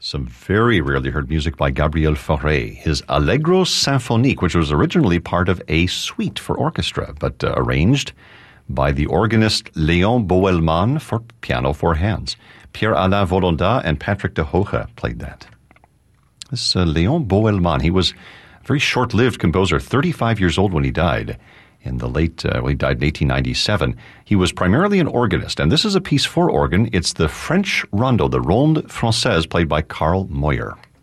Some very rarely heard music by Gabriel Fauré. His Allegro Symphonique, which was originally part of a suite for orchestra, but arranged by the organist Léon Boelman for piano, four hands. Pierre-Alain Volondat and Patrick de Hoge played that. This Léon Boelman, he was a very short-lived composer, 35 years old when he died. In the late, he died in 1897. He was primarily an organist, and this is a piece for organ. It's the French rondo, the Ronde Française, played by Carl Moyer.